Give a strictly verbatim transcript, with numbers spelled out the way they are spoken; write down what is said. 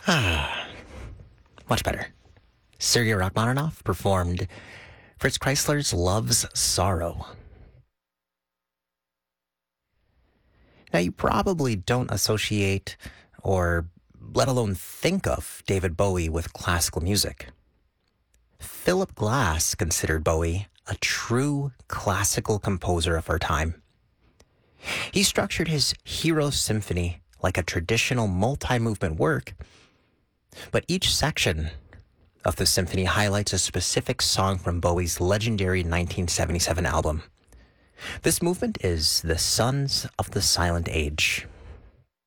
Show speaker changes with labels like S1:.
S1: Ah, much better. Sergei Rachmaninoff performed Fritz Kreisler's Love's Sorrow. Now, you probably don't associate or let alone think of David Bowie with classical music. Philip Glass considered Bowie a true classical composer of our time. He structured his Hero Symphony like a traditional multi-movement work, but each section of the symphony highlights a specific song from Bowie's legendary nineteen seventy-seven album. This movement is The Sons of the Silent Age.